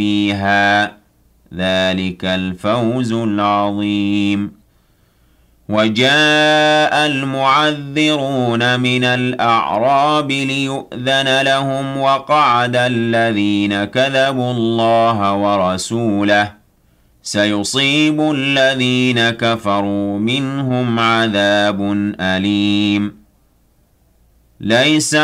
فيها ذلك الفوز العظيم. وجاء المعذرون من الأعراب ليؤذن لهم وقعد الذين كذبوا الله ورسوله سيصيب الذين كفروا منهم عذاب أليم. ليس